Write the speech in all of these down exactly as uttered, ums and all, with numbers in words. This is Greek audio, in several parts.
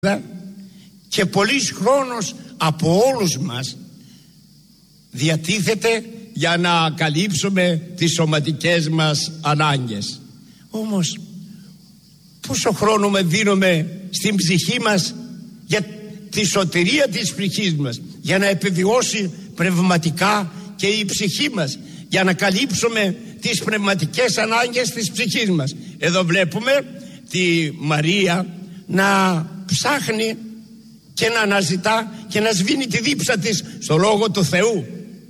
και πολύς χρόνος από όλους μας διατίθεται για να καλύψουμε τις σωματικές μας ανάγκες. Όμως πόσο χρόνο με δίνουμε στην ψυχή μας για τη σωτηρία της ψυχής μας, για να επιβιώσει πνευματικά και η ψυχή μας, για να καλύψουμε τις πνευματικές ανάγκες της ψυχής μας. Εδώ βλέπουμε τη Μαρία να ψάχνει και να αναζητά και να σβήνει τη δίψα της στο Λόγο του Θεού,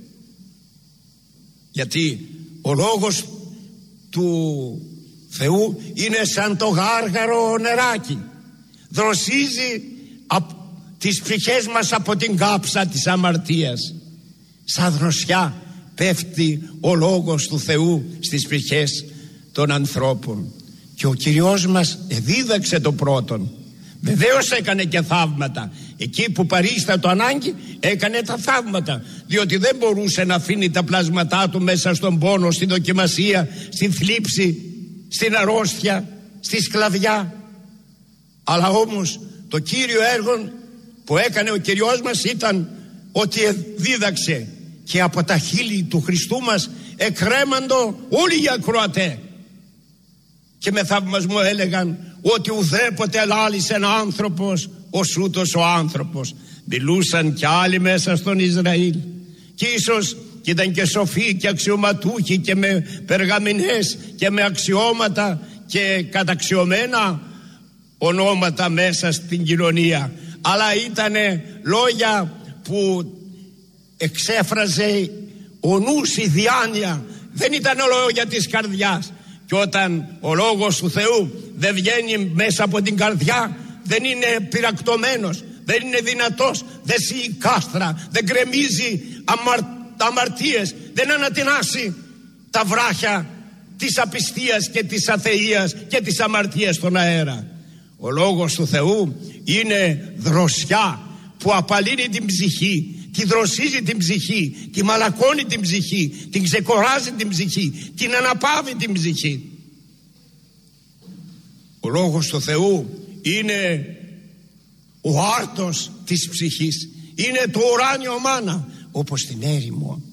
γιατί ο Λόγος του Θεού είναι σαν το γάργαρο νεράκι, δροσίζει τις ψυχές μας από την κάψα της αμαρτίας. Σαν δροσιά πέφτει ο Λόγος του Θεού στις ψυχές των ανθρώπων. Και ο Κυριός μας δίδαξε το πρώτον. Βεβαίως έκανε και θαύματα. Εκεί που παρίστατο ανάγκη έκανε τα θαύματα, διότι δεν μπορούσε να αφήνει τα πλάσματά του μέσα στον πόνο, στην δοκιμασία, στην θλίψη, στην αρρώστια, στη σκλαβιά. Αλλά όμως το κύριο έργο που έκανε ο Κυριός μας ήταν ότι δίδαξε, και από τα χείλη του Χριστού μας εκρέμαντο όλοι οι ακροατέ, και με θαυμασμό έλεγαν ότι ουδέποτε ελάλησε ένα άνθρωπος ως ούτως ο άνθρωπος. Μιλούσαν κι άλλοι μέσα στον Ισραήλ, και ίσως και ήταν και σοφοί και αξιωματούχοι και με περγαμηνές και με αξιώματα και καταξιωμένα ονόματα μέσα στην κοινωνία, αλλά ήτανε λόγια που εξέφραζε ο νους, η διάνοια, δεν ήταν λόγια της καρδιάς. Και όταν ο Λόγος του Θεού δεν βγαίνει μέσα από την καρδιά, δεν είναι πυρακτωμένος, δεν είναι δυνατός, δεν σύει κάστρα, δεν κρεμίζει αμαρ, αμαρτίες, δεν ανατινάσει τα βράχια της απιστίας και της αθείας και της αμαρτίας στον αέρα. Ο Λόγος του Θεού είναι δροσιά που απαλύνει την ψυχή, τη δροσίζει την ψυχή, τη μαλακώνει την ψυχή, την ξεκοράζει την ψυχή, την αναπαύει την ψυχή. Ο Λόγος του Θεού είναι ο άρτος της ψυχής, είναι το ουράνιο μάνα, όπως στην έρημο.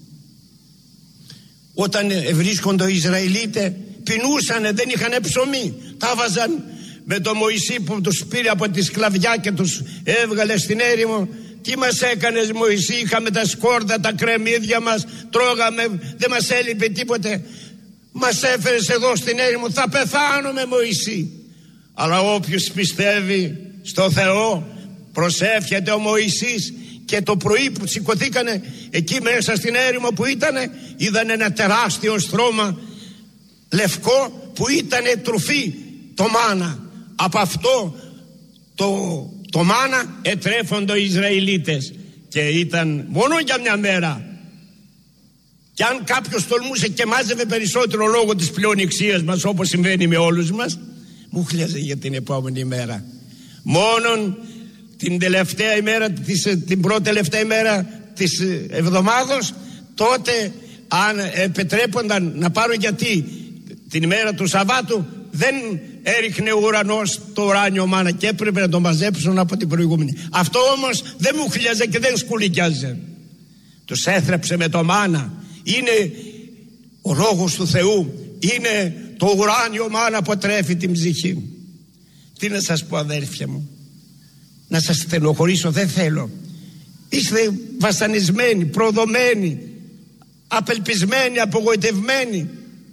Όταν ευρίσκονται οι Ισραηλίτες, πεινούσανε, δεν είχαν ψωμί, τα βάζαν με το Μωυσή που τους πήρε από τη σκλαβιά και τους έβγαλε στην έρημο. Τι μας έκανες Μωυσή, είχαμε τα σκόρδα, τα κρεμμύδια μας, τρώγαμε, δεν μας έλειπε τίποτε. Μας έφερες εδώ στην έρημο, θα πεθάνουμε Μωυσή. Αλλά όποιος πιστεύει στο Θεό, προσεύχεται ο Μωυσής, και το πρωί που σηκωθήκανε εκεί μέσα στην έρημο που ήτανε, είδαν ένα τεράστιο στρώμα λευκό που ήτανε τροφή, το μάνα. Από αυτό το, το μάνα ετρέφονται οι Ισραηλίτες, και ήταν μόνο για μια μέρα. Και αν κάποιος τολμούσε και μάζευε περισσότερο λόγω της πλεονεξίας μας, όπως συμβαίνει με όλους μας, μου χλιάζε για την επόμενη μέρα. Μόνον την τελευταία ημέρα, την πρώτη τελευταία ημέρα της εβδομάδος, τότε αν επιτρέπονταν να πάρω, γιατί την ημέρα του Σαββάτου δεν έριχνε ο ουρανός το ουράνιο μάνα και έπρεπε να το μαζέψουν από την προηγούμενη. Αυτό όμως δεν μου χλιάζε και δεν σκουλικιάζε. Τους έθρεψε με το μάνα. Είναι ο Λόγος του Θεού, είναι το ουράνιο μάνα που τρέφει την ψυχή. Τι να σας πω αδέρφια μου, να σας στενοχωρήσω δεν θέλω. Είστε βασανισμένοι, προδομένοι, απελπισμένοι, απογοητευμένοι.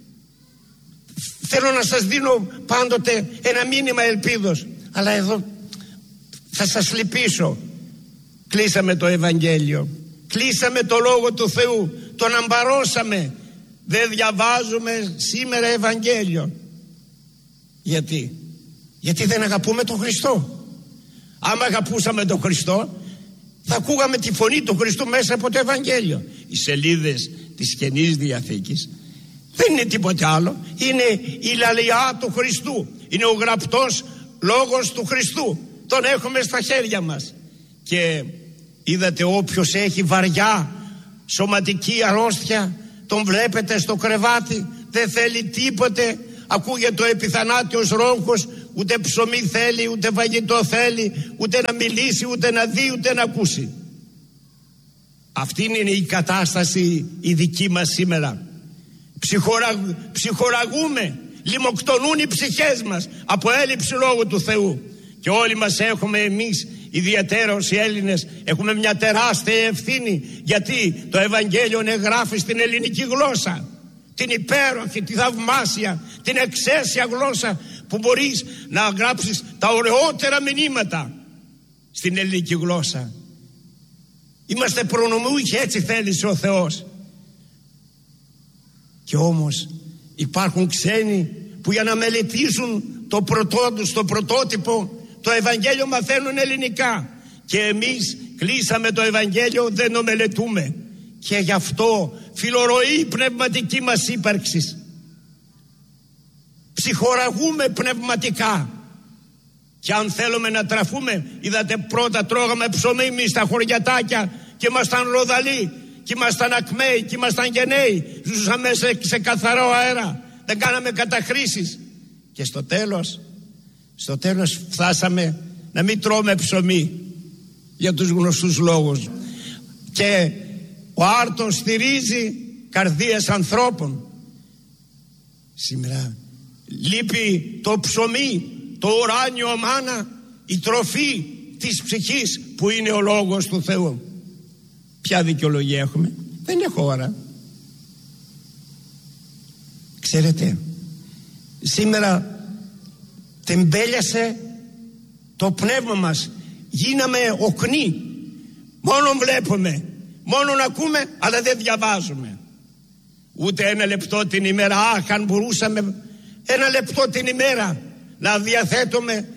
Θέλω να σας δίνω πάντοτε ένα μήνυμα ελπίδος, αλλά εδώ θα σας λυπήσω. Κλείσαμε το Ευαγγέλιο, κλείσαμε το Λόγο του Θεού, τον αμπαρώσαμε. Δεν διαβάζουμε σήμερα Ευαγγέλιο. Γιατί? Γιατί δεν αγαπούμε τον Χριστό. Άμα αγαπούσαμε τον Χριστό, θα ακούγαμε τη φωνή του Χριστού μέσα από το Ευαγγέλιο. Οι σελίδες της Καινής Διαθήκης δεν είναι τίποτε άλλο, είναι η λαλιά του Χριστού, είναι ο γραπτός Λόγος του Χριστού, τον έχουμε στα χέρια μας. Και είδατε, όποιος έχει βαριά σωματική αρρώστια, τον βλέπετε στο κρεβάτι, δεν θέλει τίποτε, ακούγεται ο επιθανάτιος ρόγχος, ούτε ψωμί θέλει, ούτε φαγητό θέλει, ούτε να μιλήσει, ούτε να δει, ούτε να ακούσει. Αυτή είναι η κατάσταση η δική μας σήμερα. Ψυχορα... Ψυχοραγούμε, λιμοκτονούν οι ψυχές μας από έλλειψη Λόγου του Θεού. Και όλοι μας έχουμε, εμείς ιδιαιτέρως οι Έλληνες, έχουμε μια τεράστια ευθύνη, γιατί το Ευαγγέλιο εγγράφει στην ελληνική γλώσσα, την υπέροχη, τη θαυμάσια, την εξαίσια γλώσσα που μπορείς να γράψεις τα ωραιότερα μηνύματα στην ελληνική γλώσσα. Είμαστε προνομιούχοι, έτσι θέλησε ο Θεός. Και όμως υπάρχουν ξένοι που για να μελετήσουν το πρωτό τους, το πρωτότυπο, το Ευαγγέλιο μαθαίνουν ελληνικά. Και εμείς κλείσαμε το Ευαγγέλιο, δεν το μελετούμε. Και γι' αυτό φιλορροεί η πνευματική μας ύπαρξη. Ψυχοραγούμε πνευματικά. Και αν θέλουμε να τραφούμε, είδατε, πρώτα τρώγαμε ψωμί εμείς στα χωριατάκια και ήμασταν ροδαλοί, και ήμασταν ακμαίοι, και ήμασταν γενναίοι. Ζούσαμε σε, σε καθαρό αέρα, δεν κάναμε καταχρήσεις. Και στο τέλος, στο τέλος φτάσαμε να μην τρώμε ψωμί, για τους γνωστούς λόγους. Και ο άρτος στηρίζει καρδίες ανθρώπων. Σήμερα λείπει το ψωμί, το ουράνιο μάνα, η τροφή της ψυχής που είναι ο Λόγος του Θεού. Ποια δικαιολογία έχουμε? Δεν έχω ώρα. Ξέρετε, σήμερα τεμπέλιασε το πνεύμα μας. Γίναμε οκνοί. Μόνο βλέπουμε, μόνο ακούμε, αλλά δεν διαβάζουμε. Ούτε ένα λεπτό την ημέρα. Αχ, αν μπορούσαμε ένα λεπτό την ημέρα να διαθέτουμε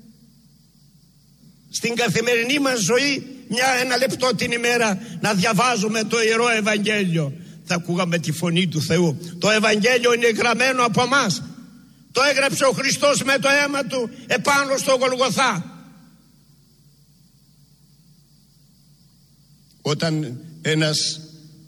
στην καθημερινή μας ζωή, μια, ένα λεπτό την ημέρα να διαβάζουμε το Ιερό Ευαγγέλιο, θα ακούγαμε τη φωνή του Θεού. Το Ευαγγέλιο είναι γραμμένο από εμάς. Το έγραψε ο Χριστός με το αίμα του επάνω στο Γολγοθά. Όταν ένας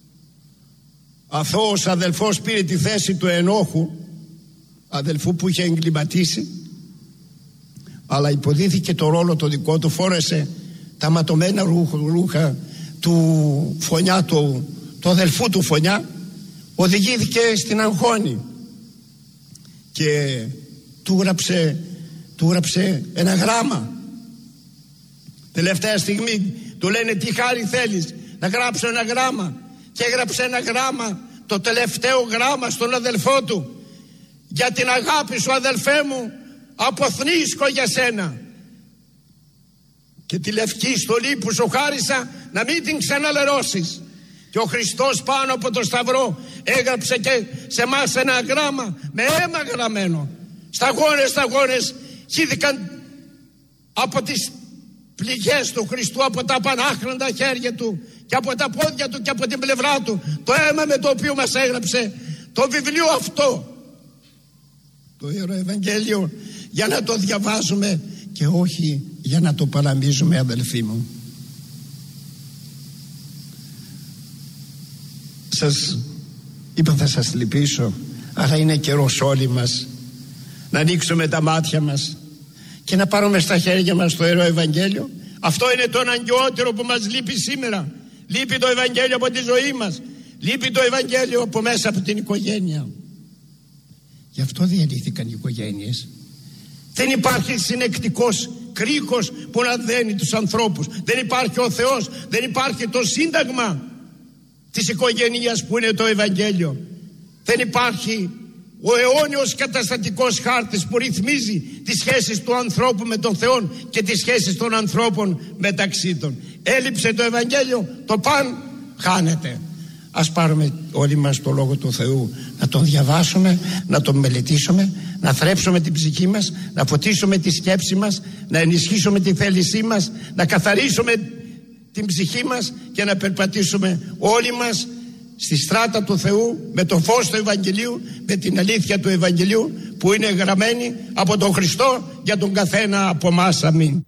αθώος αδελφός πήρε τη θέση του Ενόχου, αδελφού που είχε εγκληματίσει, αλλά υποδίθηκε το ρόλο το δικό του, φόρεσε τα ματωμένα ρούχα του Φωνιά, του, του αδελφού του Φωνιά, οδηγήθηκε στην Αγχώνη και του γράψε, του γράψε ένα γράμμα. Τελευταία στιγμή του λένε, τι χάρη θέλεις? Να γράψω ένα γράμμα. Και έγραψε ένα γράμμα, το τελευταίο γράμμα στον αδελφό του. Για την αγάπη σου, αδελφέ μου, αποθνίσκω για σένα. Και τη λευκή στολή που σου χάρισα να μην την ξαναλερώσεις. Και ο Χριστός πάνω από το σταυρό έγραψε και σε εμάς ένα γράμμα με αίμα γραμμένο. Σταγόνες, σταγόνες χύθηκαν από τις πληγές του Χριστού, από τα πανάχροντα χέρια του και από τα πόδια του και από την πλευρά του, το αίμα με το οποίο μας έγραψε το βιβλίο αυτό, το Ιερό Ευαγγέλιο, για να το διαβάζουμε και όχι για να το παραμίζουμε, αδελφοί μου. Σας είπα θα σας λυπήσω, αλλά είναι καιρός όλοι μας να ανοίξουμε τα μάτια μας και να πάρουμε στα χέρια μας το Ιερό Ευαγγέλιο. Αυτό είναι το αναγκαιότερο που μας λείπει σήμερα. Λείπει το Ευαγγέλιο από τη ζωή μας. Λείπει το Ευαγγέλιο από μέσα από την οικογένεια. Γι' αυτό διαλύθηκαν οι οικογένειες. Δεν υπάρχει συνεκτικός κρίκος που να δένει τους ανθρώπους. Δεν υπάρχει ο Θεός. Δεν υπάρχει το σύνταγμα της οικογένειας που είναι το Ευαγγέλιο. Δεν υπάρχει ο αιώνιος καταστατικός χάρτης που ρυθμίζει τις σχέσεις του ανθρώπου με τον Θεό και τις σχέσεις των ανθρώπων μεταξύ των. Έλειψε το Ευαγγέλιο, το παν χάνεται. Ας πάρουμε όλοι μας το Λόγο του Θεού, να τον διαβάσουμε, να τον μελετήσουμε, να θρέψουμε την ψυχή μας, να φωτίσουμε τη σκέψη μας, να ενισχύσουμε τη θέλησή μας, να καθαρίσουμε την ψυχή μας και να περπατήσουμε όλοι μας στη στράτα του Θεού με το φως του Ευαγγελίου, με την αλήθεια του Ευαγγελίου που είναι γραμμένη από τον Χριστό για τον καθένα από εμάς. Αμήν.